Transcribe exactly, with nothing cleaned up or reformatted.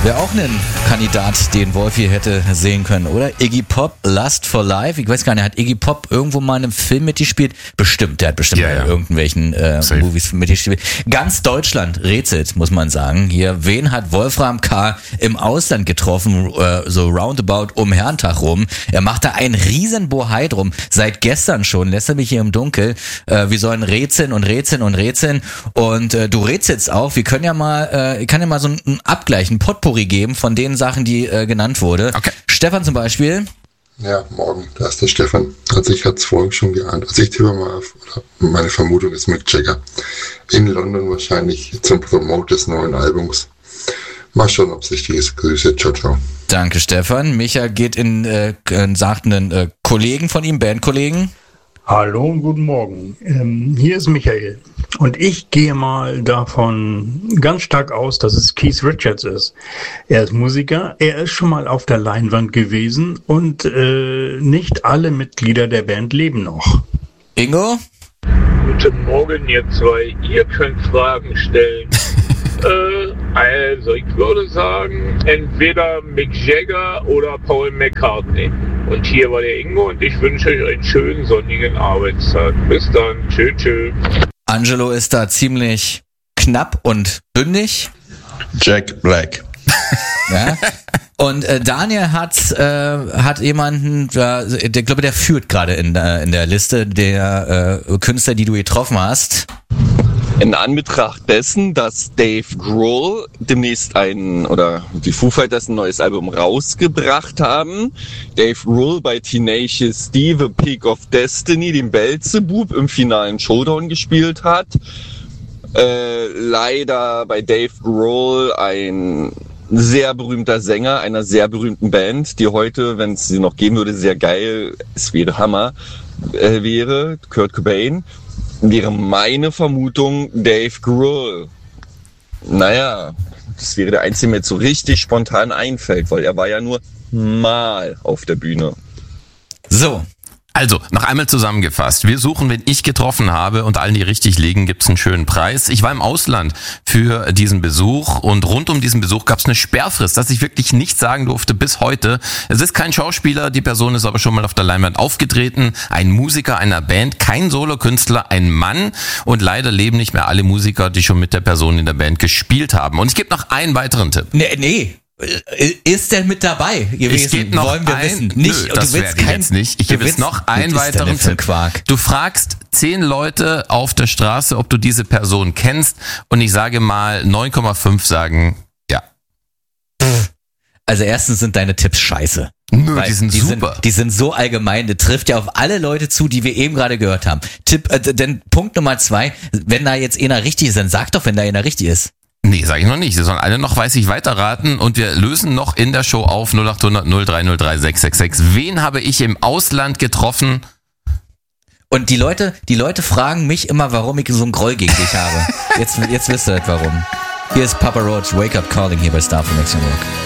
Wäre auch ein Kandidat, den Wolfi hätte sehen können, oder? Iggy Pop, Lust for Life. Ich weiß gar nicht, hat Iggy Pop irgendwo mal in einem Film mitgespielt? Bestimmt, der hat bestimmt ja, ja. in irgendwelchen äh, Movies mitgespielt. Ganz Deutschland rätselt, muss man sagen. Hier, wen hat Wolfram K. im Ausland getroffen, äh, so roundabout um Herrentag rum? Er macht da einen riesen Bohai drum. Seit gestern schon lässt er mich hier im Dunkel. Äh, wir sollen rätseln und rätseln und rätseln. Und äh, du rätselst auch. Wir können ja mal, äh, ich kann ja mal so einen Abgleich, einen Potpourri geben von den Sachen, die äh, genannt wurde. Okay. Stefan zum Beispiel. Ja, morgen, da ist der Stefan. Also ich hatte es vorhin schon geahnt. Also ich tippe mal auf, oder meine Vermutung ist Mick Jagger. In London wahrscheinlich zum Promote des neuen Albums. Mal schauen, ob es richtig ist. Grüße, ciao, ciao. Danke, Stefan. Micha geht in, äh, sagt einen äh, Kollegen von ihm, Bandkollegen. Hallo und guten Morgen. Ähm, hier ist Michael. Und ich gehe mal davon ganz stark aus, dass es Keith Richards ist. Er ist Musiker, er ist schon mal auf der Leinwand gewesen und äh, nicht alle Mitglieder der Band leben noch. Ingo? Guten Morgen, ihr zwei. Ihr könnt Fragen stellen. äh, also, ich würde sagen, entweder Mick Jagger oder Paul McCartney. Und hier war der Ingo und ich wünsche euch einen schönen sonnigen Arbeitstag. Bis dann. Tschö, tschö. Angelo ist da ziemlich knapp und bündig. Jack Black. Ja. Und äh, Daniel hat äh, hat jemanden, äh, der glaube der führt gerade in der in der Liste der äh, Künstler, die du getroffen hast. In Anbetracht dessen, dass Dave Grohl demnächst ein, oder die Foo Fighters ein neues Album rausgebracht haben, Dave Grohl bei Tenacious D, The Peak of Destiny, den Beelzebub im finalen Showdown gespielt hat, äh, leider bei Dave Grohl ein sehr berühmter Sänger einer sehr berühmten Band, die heute, wenn es sie noch geben würde, sehr geil, es wäre Hammer, äh, wäre, Kurt Cobain. Wäre meine Vermutung Dave Grohl. Naja, das wäre der Einzige, der mir jetzt so richtig spontan einfällt, weil er war ja nur mal auf der Bühne. So. Also, noch einmal zusammengefasst. Wir suchen, wen ich getroffen habe, und allen, die richtig liegen, gibt's einen schönen Preis. Ich war im Ausland für diesen Besuch und rund um diesen Besuch gab's eine Sperrfrist, dass ich wirklich nichts sagen durfte bis heute. Es ist kein Schauspieler, die Person ist aber schon mal auf der Leinwand aufgetreten, ein Musiker einer Band, kein Solokünstler, ein Mann, und leider leben nicht mehr alle Musiker, die schon mit der Person in der Band gespielt haben. Und ich gebe noch einen weiteren Tipp. Nee, nee. Ist der mit dabei gewesen? Ich gebe noch Wollen wir ein, wissen. Nicht, nö, das werde ich jetzt nicht. Ich gebe jetzt noch einen weiteren Tipp. Quark? Du fragst zehn Leute auf der Straße, ob du diese Person kennst, und ich sage mal, neun Komma fünf sagen ja. Also erstens sind deine Tipps scheiße. Nö, die sind die super. Sind, die sind so allgemein, das trifft ja auf alle Leute zu, die wir eben gerade gehört haben. Tipp, äh, denn Punkt Nummer zwei, wenn da jetzt einer richtig ist, dann sag doch, wenn da einer richtig ist. Nee, sag ich noch nicht. Sie sollen alle noch, weiß ich, weiterraten, und wir lösen noch in der Show auf null acht hundert null drei null drei sechs sechs sechs. Wen habe ich im Ausland getroffen? Und die Leute, die Leute fragen mich immer, warum ich so einen Groll gegen dich habe. Jetzt, jetzt wisst ihr halt warum. Hier ist Papa Roach, Wake Up Calling hier bei Star von Next Rock.